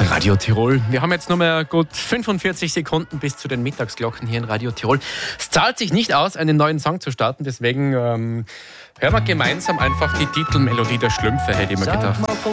Radio Tirol. Wir haben jetzt nur mehr gut 45 Sekunden bis zu den Mittagsglocken hier in Radio Tirol. Es zahlt sich nicht aus, einen neuen Song zu starten, deswegen hören wir gemeinsam einfach die Titelmelodie der Schlümpfe, hätte ich mir gedacht.